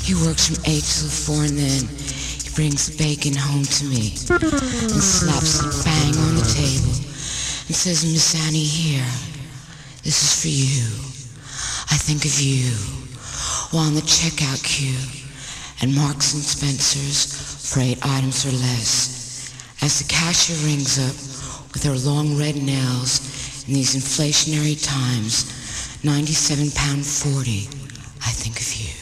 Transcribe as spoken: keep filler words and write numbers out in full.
He works from eight till four and then he brings the bacon home to me and slaps it bang on the table and says, Miss Annie, here, this is for you. I think of you while on the checkout queue at Marks and Spencer's for eight items or less. As the cashier rings up with her long red nails in these inflationary times, ninety-seven pound forty, I think of you.